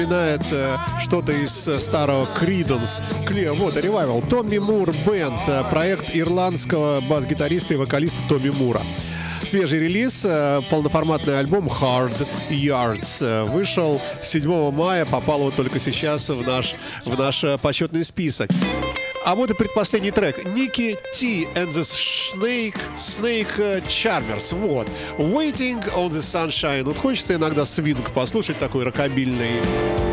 Напоминает что-то из старого Creedence. Вот, Revival. Томми Мур Бенд. Проект ирландского бас-гитариста и вокалиста Томми Мура. Свежий релиз, полноформатный альбом Hard Yards вышел 7 мая, попал вот только сейчас в наш почетный список. А вот и предпоследний трек. Ники T and the Snake Charmers. Вот. Waiting on the Sunshine. Вот хочется иногда свинг послушать такой рокобильный.